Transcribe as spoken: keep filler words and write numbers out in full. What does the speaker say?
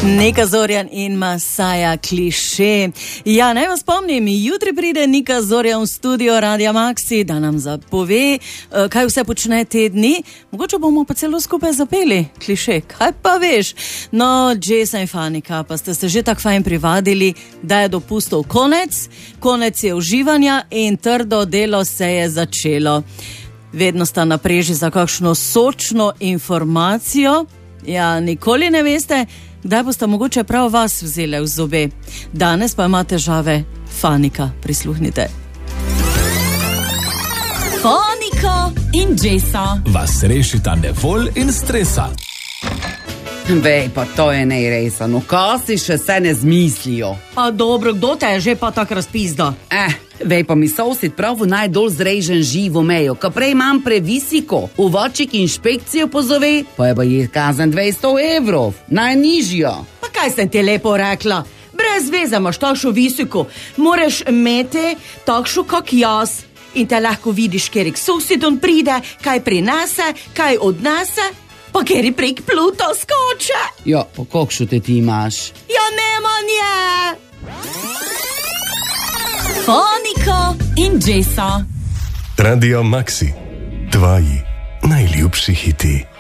Nika Zorjan in Masaja Kliše. Ja, naj vas spomnim, jutri pride Nika Zorjan v studio Radia Maxi, da nam zapove, kaj vse počne te dni. Mogoče bomo pa celo skupaj zapeli Kliše, kaj pa veš. No, Jessa in Fanika, pa ste se že tak fajn privadili, da je dopustov konec, konec je uživanja in trdo delo se je začelo. Vedno sta na preži za kakšno sočno informacijo. Ja, nikoli ne veste, kdaj boste mogoče prav vas vzele v zobe. Danes pa ima težave Fanika. Prisluhnite. Fanika in Jessa vas rešita nevolj in stresa. Vej, pa to je nejresano. Kaj si še se ne zmislijo? Pa dobro, kdo te je že pa tak razpizda? Eh, vej, pa mi sosid prav najdol zrežen živo mejo, ka prej imam previsiko. Uvočik inšpekcijo pozove, pa je pa je kazen dvesto evrov, najnižja. Pa kaj sem ti lepo rekla? Brez veze imaš takšo visiko. Moraš imeti takšo kak jaz. In te lahko vidiš, kjerik sosidon pride, kaj prinese, kaj odnese, pa kjeri prek Pluto skoče. Ja, pa kakšo te ti imaš? Ja, nema nje. Fanika in Jessa. Radio Maxi, tvoji najljubši hiti.